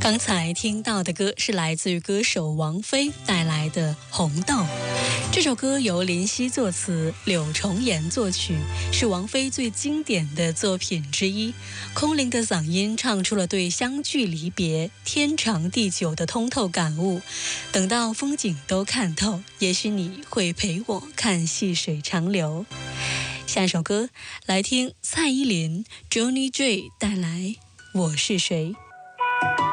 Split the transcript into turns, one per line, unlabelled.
刚才听到的歌是来自于歌手王菲带来的《红豆》。这首歌由林夕作词，柳重言作曲，是王菲最经典的作品之一。空灵的嗓音唱出了对相聚离别、天长地久的通透感悟。等到风景都看透，也许你会陪我看细水长流。下一首歌来听蔡依林、Johnny J 带来《我是谁》。